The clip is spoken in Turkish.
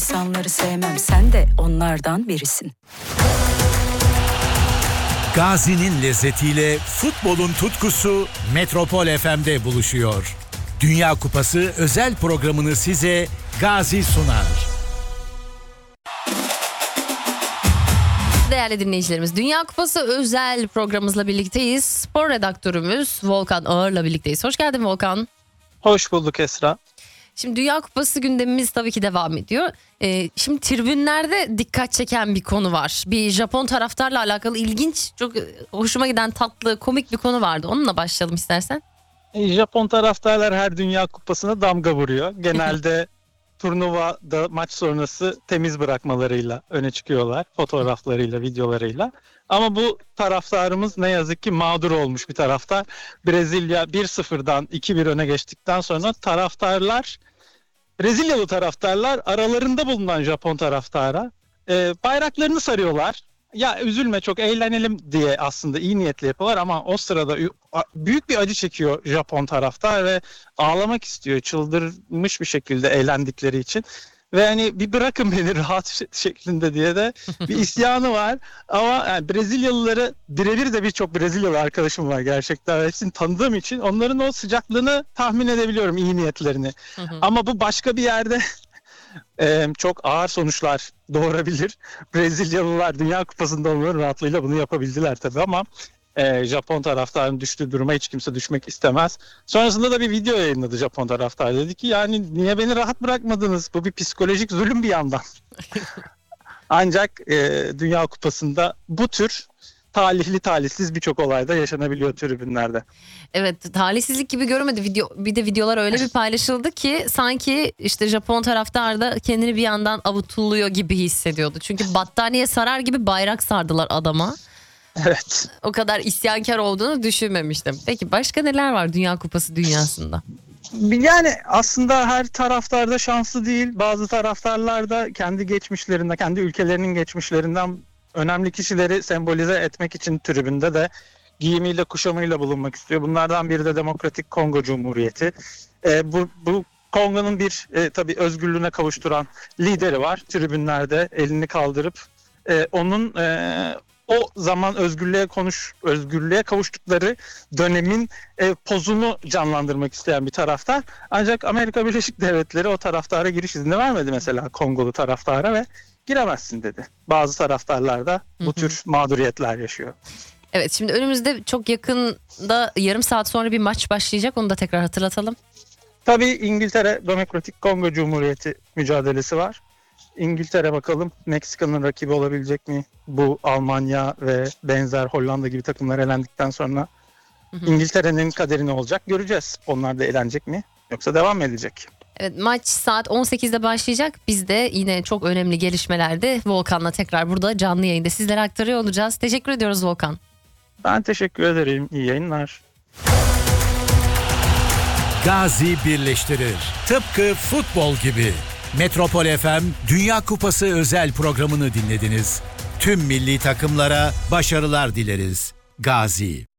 insanları sevmem, sen de onlardan birisin. Gazi'nin lezzetiyle futbolun tutkusu Metropol FM'de buluşuyor. Dünya Kupası özel programını size Gazi sunar. Değerli dinleyicilerimiz, Dünya Kupası özel programımızla birlikteyiz. Spor redaktörümüz Volkan Ağır'la birlikteyiz. Hoş geldin Volkan. Hoş bulduk Esra. Şimdi Dünya Kupası gündemimiz tabii ki devam ediyor. Şimdi tribünlerde dikkat çeken bir konu var. Bir Japon taraftarla alakalı ilginç, çok hoşuma giden tatlı, komik bir konu vardı. Onunla başlayalım istersen. Japon taraftarlar her Dünya Kupası'na damga vuruyor. Genelde turnuvada maç sonrası temiz bırakmalarıyla öne çıkıyorlar. Fotoğraflarıyla, videolarıyla. Ama bu taraftarımız ne yazık ki mağdur olmuş bir taraftar. Brezilya 1-0'dan 2-1 öne geçtikten sonra Brezilyalı taraftarlar aralarında bulunan Japon taraftara bayraklarını sarıyorlar. Ya üzülme, çok eğlenelim diye aslında iyi niyetli yapıyorlar ama o sırada büyük bir acı çekiyor Japon taraftar ve ağlamak istiyor, çıldırmış bir şekilde eğlendikleri için. Ve hani bir bırakın beni rahat şeklinde diye de bir isyanı var. Ama yani Brezilyalıları birebir de birçok Brezilyalı arkadaşım var gerçekten. Hepsini tanıdığım için onların o sıcaklığını tahmin edebiliyorum, iyi niyetlerini. Ama bu başka bir yerde çok ağır sonuçlar doğurabilir. Brezilyalılar Dünya Kupası'nda onların rahatlığıyla bunu yapabildiler tabii ama Japon taraftarın düştüğü duruma hiç kimse düşmek istemez. Sonrasında da bir video yayınladı Japon taraftar. Dedi ki yani niye beni rahat bırakmadınız? Bu bir psikolojik zulüm bir yandan. Ancak Dünya Kupası'nda bu tür talihli talihsiz birçok olayda yaşanabiliyor tribünlerde. Evet, talihsizlik gibi görmedi bir de videolar öyle bir paylaşıldı ki sanki işte Japon taraftar da kendini bir yandan avutuluyor gibi hissediyordu. Çünkü battaniye sarar gibi bayrak sardılar adama. Evet. O kadar isyankar olduğunu düşünmemiştim. Peki başka neler var Dünya Kupası dünyasında? Yani aslında her taraftar da şanslı değil. Bazı taraftarlar da kendi geçmişlerinden, kendi ülkelerinin geçmişlerinden önemli kişileri sembolize etmek için tribünde de giyimiyle, kuşamıyla bulunmak istiyor. Bunlardan biri de Demokratik Kongo Cumhuriyeti. Bu Kongo'nun bir tabii özgürlüğüne kavuşturan lideri var. Tribünlerde elini kaldırıp onun o zaman özgürlüğe kavuştukları dönemin pozunu canlandırmak isteyen bir taraftar. Ancak Amerika Birleşik Devletleri o taraftara giriş izni vermedi mesela Kongolu taraftara ve giremezsin dedi. Bazı taraftarlar da bu tür mağduriyetler yaşıyor. Evet, şimdi önümüzde çok yakında yarım saat sonra bir maç başlayacak, onu da tekrar hatırlatalım. Tabii İngiltere Demokratik Kongo Cumhuriyeti mücadelesi var. İngiltere bakalım Meksika'nın rakibi olabilecek mi? Bu Almanya ve benzer Hollanda gibi takımlar elendikten sonra İngiltere'nin kaderi ne olacak göreceğiz. Onlar da elenecek mi yoksa devam mı edecek? Evet, maç saat 18'de başlayacak. Biz de yine çok önemli gelişmelerde Volkan'la tekrar burada canlı yayında sizlere aktarıyor olacağız. Teşekkür ediyoruz Volkan. Ben teşekkür ederim. İyi yayınlar. Gazi birleştirir. Tıpkı futbol gibi. Metropol FM Dünya Kupası özel programını dinlediniz. Tüm milli takımlara başarılar dileriz. Gazi.